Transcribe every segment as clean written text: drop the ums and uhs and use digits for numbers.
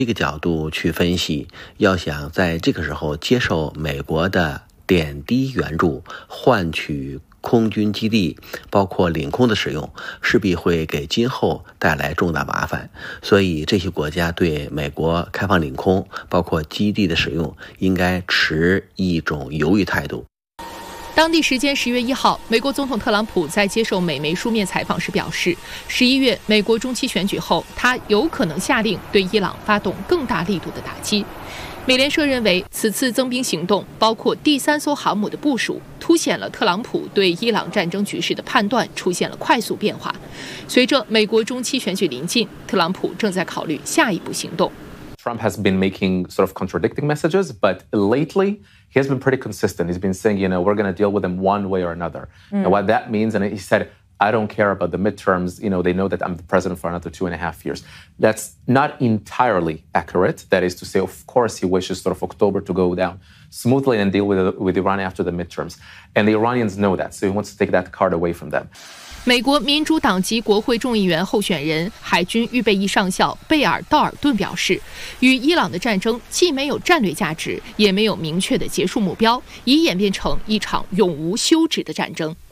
一个角度去分析，要想在这个时候接受美国的点滴援助，换取空军基地包括领空的使用，势必会给今后带来重大麻烦。所以这些国家对美国开放领空包括基地的使用应该持一种犹豫态度。 当地时间10月1号，美国总统特朗普在接受美媒书面采访时表示，11月美国中期选举后，他有可能下令对伊朗发动更大力度的打击。美联社认为，此次增兵行动包括第3艘航母的部署，凸显了特朗普对伊朗战争局势的判断出现了快速变化。随着美国中期选举临近，特朗普正在考虑下一步行动。 Trump has been making sort of contradicting messages, but lately he has been pretty consistent. He's been saying, we're going to deal with them one way or another. And what that means, and he said, I don't care about the midterms. They know that I'm the president for another 2.5 years. That's not entirely accurate. That is to say, of course, he wishes sort of October to go down smoothly and deal with Iran after the midterms. And the Iranians know that, so he wants to take that card away from them. 美国民主党籍国会众议员候选人、海军预备役上校贝尔道尔顿表示，与伊朗的战争既没有战略价值，也没有明确的结束目标，已演变成一场永无休止的战争。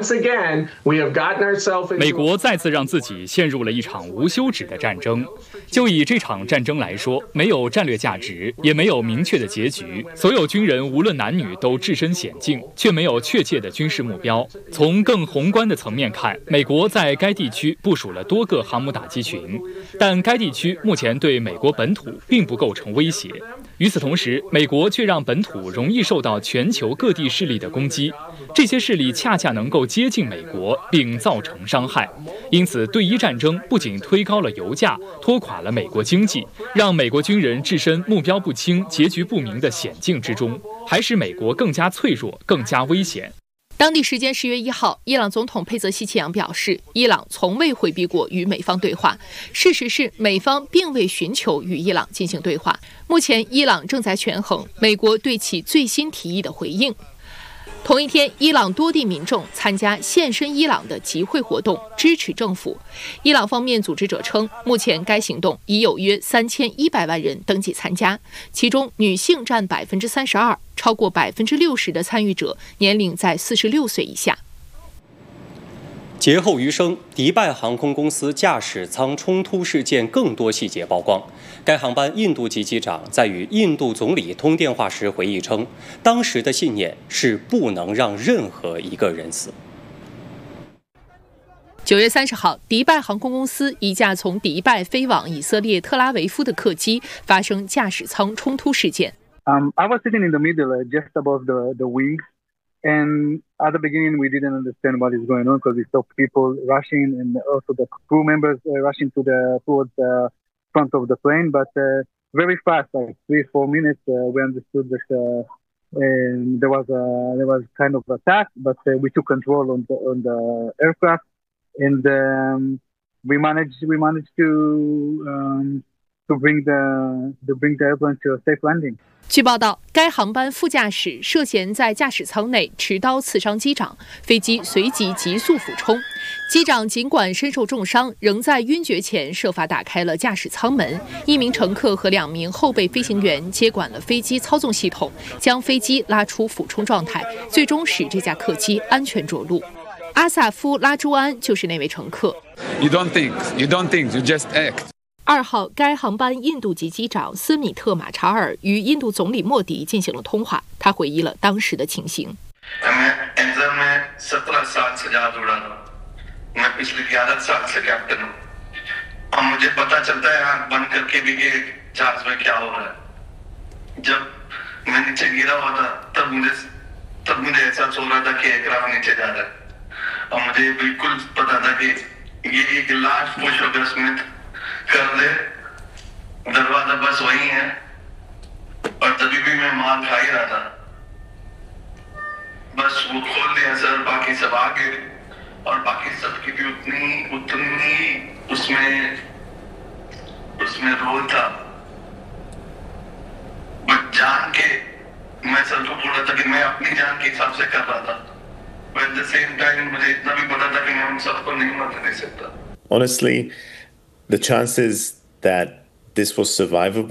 美国再次让自己陷入了一场无休止的战争。就以这场战争来说，没有战略价值，也没有明确的结局。所有军人无论男女都置身险境，却没有确切的军事目标。从更宏观的层面看，美国在该地区部署了多个航母打击群，但该地区目前对美国本土并不构成威胁。与此同时，美国却让本土容易受到全球各地势力的攻击，这些势力恰恰能够接近美国并造成伤害。因此，对伊战争不仅推高了油价，拖垮了美国经济，让美国军人置身目标不清、结局不明的险境之中，还使美国更加脆弱、更加危险。 当地时间10月1号，伊朗总统佩泽希奇扬表示，伊朗从未回避过与美方对话。事实是，美方并未寻求与伊朗进行对话。目前，伊朗正在权衡美国对其最新提议的回应。同一天，伊朗多地民众参加献身伊朗的集会活动，支持政府。伊朗方面组织者称，目前该行动已有约3100万人登记参加，其中女性占32%，超过60%的参与者年龄在46岁以下。 劫后余生，迪拜航空公司驾驶舱冲突事件更多细节曝光。该航班印度籍机长在与印度总理通电话时回忆称，当时的信念是不能让任何一个人死。 9月30号，迪拜航空公司一架从迪拜飞往以色列特拉维夫的客机发生驾驶舱冲突事件。 I was sitting in the middle, just above the wings. And at the beginning, we didn't understand what is going on because we saw people rushing and also the crew members rushing towards the front of the plane. But very fast, like 3-4 minutes, we understood that there was kind of attack, but we took control on the aircraft, and we managed to bring the airplane to a safe landing. 据报道，该航班副驾驶涉嫌在驾驶舱内持刀刺伤机长，飞机随即急速俯冲。机长尽管身受重伤，仍在晕厥前设法打开了驾驶舱门。1名乘客和2名后备飞行员接管了飞机操纵系统，将飞机拉出俯冲状态，最终使这架客机安全着陆。阿萨夫·拉朱安就是那位乘客。 You don't think, you just act. 2号，该航班印度籍机长斯米特·马查尔与印度总理莫迪进行了通话，他回忆了当时的情形。 कर दे दरवाजा बस वही है और तभी भी मैं मार खा ही रहा था बस वो खोल दिया सर बाकी सब आगे और बाकी सब की भी उतनी उसमें रोल था बट जान के मैं सर को बोला था कि मैं अपनी जान के हिसाब से कर रहा था but at the same time मुझे इतना भी पता था कि मैं उन सबको नहीं मरने दे सकता. Honestly, the chances that this was survivable